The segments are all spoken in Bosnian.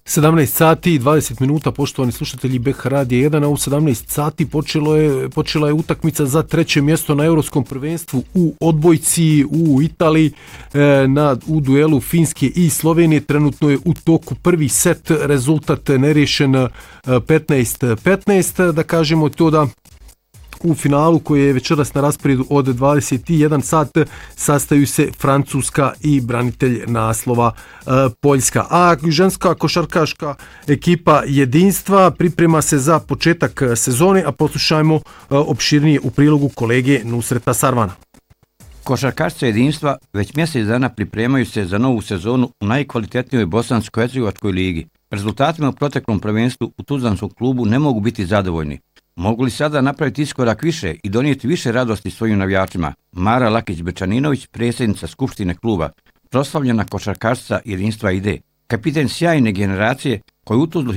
17 sati i 20 minuta, poštovani slušatelji BH Radija 1, a u 17 sati počela je utakmica za treće mjesto na Europskom prvenstvu u odbojci u Italiji u duelu Finske i Slovenije. Trenutno je u toku prvi set, rezultat neriješen 15-15, da kažemo to da u finalu koji je večeras na rasporedu od 21 sat sastaju se Francuska i branitelj naslova Poljska. A ženska košarkaška ekipa Jedinstva priprema se za početak sezone, a poslušajmo opširnije u prilogu kolege Nusreta Sarvana. Košarkašice Jedinstva već mjesec dana pripremaju se za novu sezonu u najkvalitetnijoj bosansko-hercegovačkoj ligi. Rezultatima u proteklom prvenstvu u tuzlanskom klubu ne mogu biti zadovoljni. Mogu li sada napraviti iskorak više i donijeti više radosti svojim navijačima? Mara Lakić-Bečaninović, predsjednica Skupštine kluba, proslavljena košarkašica Jedinstva ide, kapiten sjajne generacije koja u Tuzlu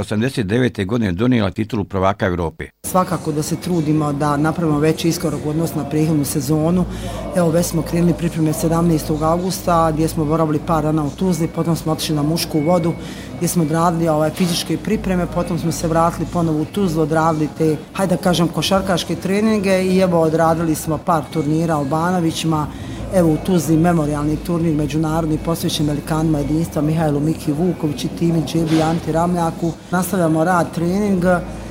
1989. godine donijela titulu prvaka Europe. Svakako da se trudimo da napravimo veći iskorak u odnosu na prethodnu sezonu. Evo već smo krenuli pripreme 17. augusta gdje smo boravili par dana u Tuzli, potom smo otišli na Mušku vodu gdje smo odradili fizičke pripreme, potom smo se vratili ponovo u Tuzlu, odradili te, hajde da kažem, košarkaške treninge i evo odradili smo par turnira Albanovićima. Evo u Tuzli memorijalni turnir međunarodni posvećen velikanima Jedinstva Mihajlu Miki Vuković i Timi Džebi Anti Ramljaku. Nastavljamo rad, trening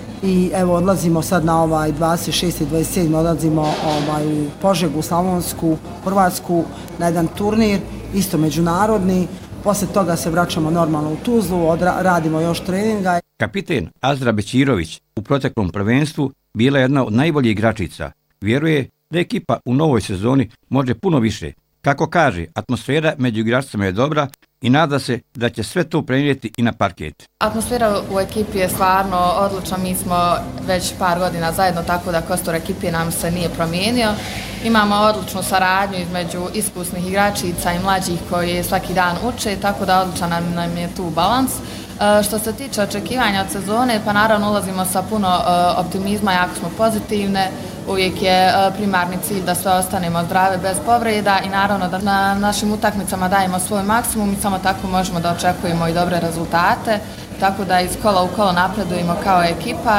i evo odlazimo sad na 26. i 27. odlazimo u Požegu, Slavonsku, Hrvatsku na jedan turnir, isto međunarodni. Poslije toga se vraćamo normalno u Tuzlu, radimo još treninga. Kapiten Azra Bećirović u proteklom prvenstvu bila je jedna od najboljih igračica. Vjeruje da ekipa u novoj sezoni može puno više. Kako kaže, atmosfera među igračicama je dobra i nada se da će sve to prenijeti i na parket. Atmosfera u ekipi je stvarno odlična, mi smo već par godina zajedno, tako da kostur ekipe nam se nije promijenio. Imamo odličnu saradnju između iskusnih igračica i mlađih koji svaki dan uče, tako da odličan nam je tu balans. Što se tiče očekivanja od sezone, pa naravno ulazimo sa puno optimizma, jako smo pozitivne. Uvijek je primarni cilj da sve ostanemo zdrave bez povreda i naravno da na našim utakmicama dajemo svoj maksimum i samo tako možemo da očekujemo i dobre rezultate, tako da iz kola u kolo napredujemo kao ekipa